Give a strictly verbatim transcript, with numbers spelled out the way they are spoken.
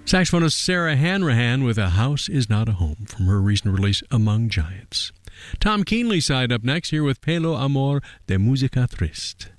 Saxophonist Sarah Hanrahan with A House Is Not a Home from her recent release Among Giants. Tom Keenley side up next here with Pelo Amor de Música Triste.